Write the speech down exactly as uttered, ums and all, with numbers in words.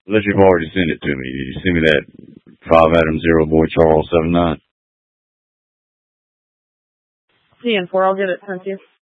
Unless you've already sent it to me. Did you send me that five Adam zero boy Charles seven nine? C N four, I'll get it sent to you.